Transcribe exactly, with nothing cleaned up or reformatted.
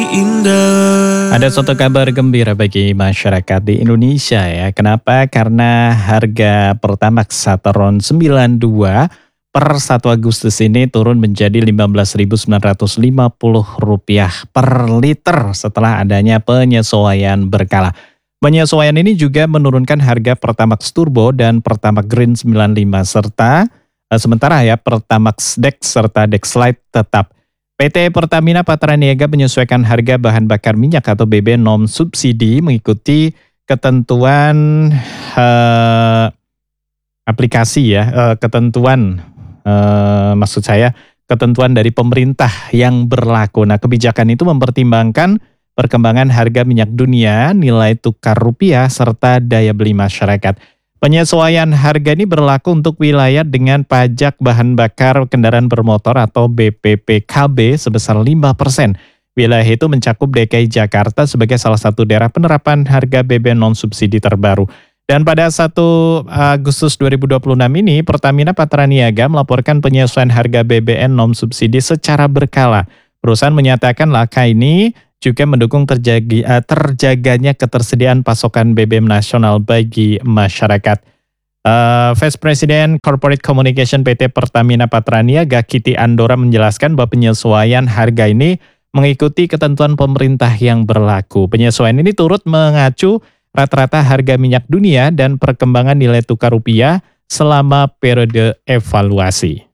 Indah. Ada suatu kabar gembira bagi masyarakat di Indonesia ya. Kenapa? Karena harga Pertamax Sateron sembilan dua per satu Agustus ini turun menjadi lima belas ribu sembilan ratus lima puluh rupiah per liter setelah adanya penyesuaian berkala. Penyesuaian ini juga menurunkan harga Pertamax Turbo dan Pertamax Green sembilan lima serta eh, sementara ya Pertamax Dex serta Dex Lite tetap. P T Pertamina Patraniaga menyesuaikan harga bahan bakar minyak atau B B M non subsidi mengikuti ketentuan eh, aplikasi ya, eh, ketentuan eh, maksud saya ketentuan dari pemerintah yang berlaku. Nah, kebijakan itu mempertimbangkan perkembangan harga minyak dunia, nilai tukar rupiah serta daya beli masyarakat. Penyesuaian harga ini berlaku untuk wilayah dengan pajak bahan bakar kendaraan bermotor atau B P P K B sebesar lima persen. Wilayah itu mencakup D K I Jakarta sebagai salah satu daerah penerapan harga B B M non-subsidi terbaru. Dan pada satu Agustus dua ribu dua puluh enam ini, Pertamina Patraniaga melaporkan penyesuaian harga B B M non-subsidi secara berkala. Perusahaan menyatakan langkah ini juga mendukung terjaga, terjaganya ketersediaan pasokan B B M nasional bagi masyarakat. Uh, Vice President Corporate Communication P T Pertamina Patraniaga, Kiti Andora menjelaskan bahwa penyesuaian harga ini mengikuti ketentuan pemerintah yang berlaku. Penyesuaian ini turut mengacu rata-rata harga minyak dunia dan perkembangan nilai tukar rupiah selama periode evaluasi.